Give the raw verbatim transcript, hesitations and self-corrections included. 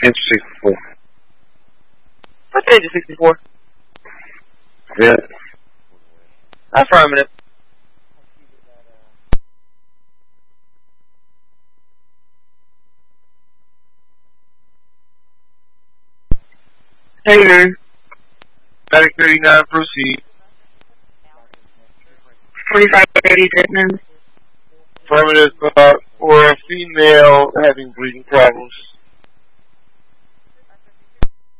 Into sixty-four. What page is sixty-four? Yeah. Affirmative. Hater. Static thirty-nine, proceed. forty-five thirty, Pittman. Affirmative, uh, for a female having breathing problems.